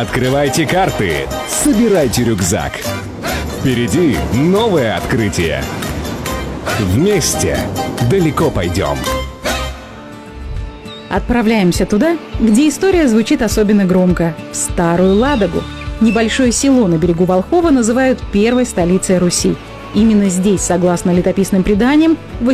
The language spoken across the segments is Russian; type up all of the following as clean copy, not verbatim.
Открывайте карты, собирайте рюкзак. Впереди новое открытие. Вместе далеко пойдем. Отправляемся туда, где история звучит особенно громко – в Старую Ладогу. Небольшое село на берегу Волхова называют первой столицей Руси. Именно здесь, согласно летописным преданиям, в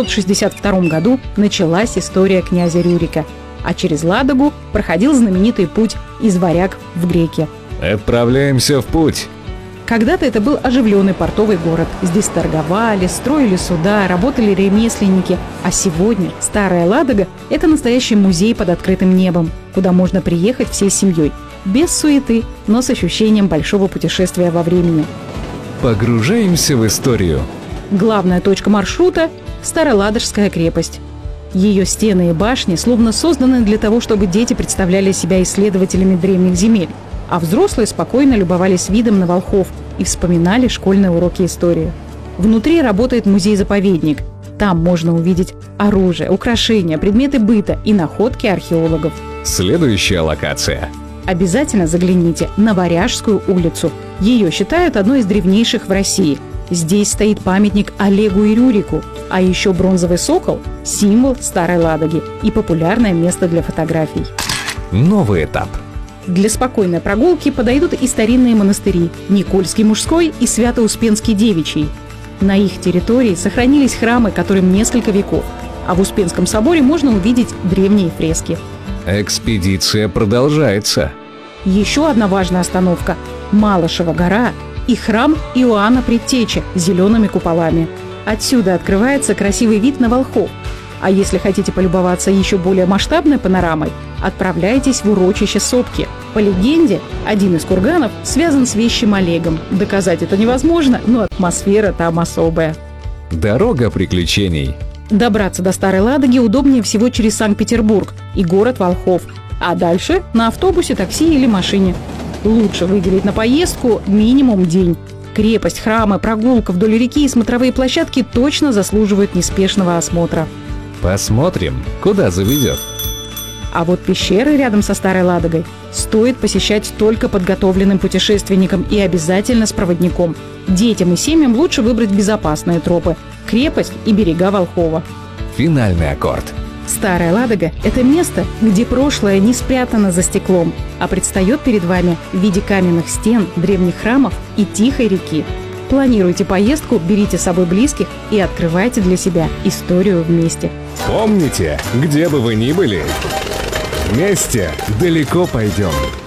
862 году началась история князя Рюрика. А через Ладогу проходил знаменитый путь из Варяг в Греки. Отправляемся в путь. Когда-то это был оживленный портовый город. Здесь торговали, строили суда, работали ремесленники. А сегодня Старая Ладога – это настоящий музей под открытым небом, куда можно приехать всей семьей. Без суеты, но с ощущением большого путешествия во времени. Погружаемся в историю. Главная точка маршрута – Староладожская крепость. Ее стены и башни словно созданы для того, чтобы дети представляли себя исследователями древних земель, а взрослые спокойно любовались видом на волхов и вспоминали школьные уроки истории. Внутри работает музей-заповедник. Там можно увидеть оружие, украшения, предметы быта и находки археологов. Следующая локация. Обязательно загляните на Варяжскую улицу. Ее считают одной из древнейших в России. Здесь стоит памятник Олегу и Рюрику, а еще бронзовый сокол – символ Старой Ладоги и популярное место для фотографий. Новый этап. Для спокойной прогулки подойдут и старинные монастыри – Никольский мужской и Свято-Успенский девичий. На их территории сохранились храмы, которым несколько веков, а в Успенском соборе можно увидеть древние фрески. Экспедиция продолжается. Еще одна важная остановка – Малышева гора и храм Иоанна Предтечи с зелеными куполами. Отсюда открывается красивый вид на волхов. А если хотите полюбоваться еще более масштабной панорамой, отправляйтесь в урочище Сопки. По легенде, один из курганов связан с вещим Олегом. Доказать это невозможно, но атмосфера там особая. Дорога приключений. Добраться до Старой Ладоги удобнее всего через Санкт-Петербург и город Волхов. А дальше на автобусе, такси или машине. Лучше выделить на поездку минимум день. Крепость, храмы, прогулка вдоль реки и смотровые площадки точно заслуживают неспешного осмотра. Посмотрим, куда заведет. А вот пещеры рядом со Старой Ладогой стоит посещать только подготовленным путешественникам и обязательно с проводником. Детям и семьям лучше выбрать безопасные тропы – крепость и берега Волхова. Финальный аккорд. Старая Ладога – это место, где прошлое не спрятано за стеклом, а предстает перед вами в виде каменных стен, древних храмов и тихой реки. Планируйте поездку, берите с собой близких и открывайте для себя историю вместе. Помните, где бы вы ни были, вместе далеко пойдем.